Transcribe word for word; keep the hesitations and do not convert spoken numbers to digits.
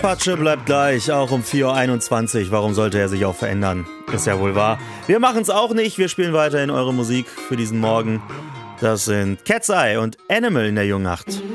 Apache bleibt gleich, auch um vier Uhr einundzwanzig. Warum sollte er sich auch verändern? Ist ja wohl wahr. Wir machen es auch nicht. Wir spielen weiterhin eure Musik für diesen Morgen. Das sind Cat's Eye und Animal in der Jungnacht.